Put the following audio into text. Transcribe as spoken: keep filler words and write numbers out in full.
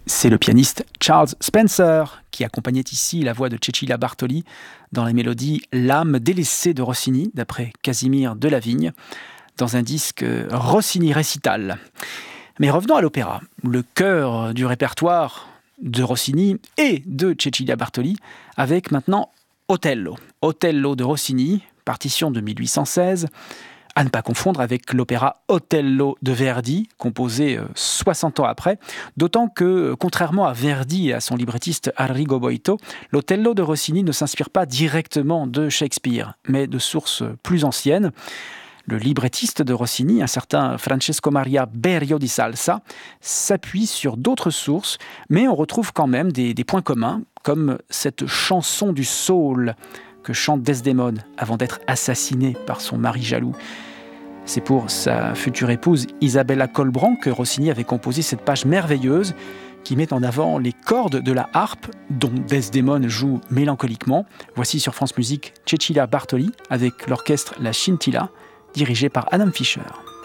C'est le pianiste Charles Spencer qui accompagnait ici la voix de Cecilia Bartoli dans la mélodie L'âme délaissée de Rossini, d'après Casimir Delavigne, dans un disque Rossini Récital. Mais revenons à l'opéra. Le cœur du répertoire de Rossini et de Cecilia Bartoli, avec maintenant Otello. Otello de Rossini, partition de mille huit cent seize, à ne pas confondre avec l'opéra Otello de Verdi, composé soixante ans après, d'autant que, contrairement à Verdi et à son librettiste Arrigo Boito, l'Otello de Rossini ne s'inspire pas directement de Shakespeare, mais de sources plus anciennes. Le librettiste de Rossini, un certain Francesco Maria Berio di Salsa, s'appuie sur d'autres sources, mais on retrouve quand même des, des points communs, comme cette chanson du saule que chante Desdémone avant d'être assassinée par son mari jaloux. C'est pour sa future épouse Isabella Colbran que Rossini avait composé cette page merveilleuse qui met en avant les cordes de la harpe dont Desdémone joue mélancoliquement. Voici sur France Musique Cecilia Bartoli avec l'orchestre La Scintilla, dirigé par Adam Fischer.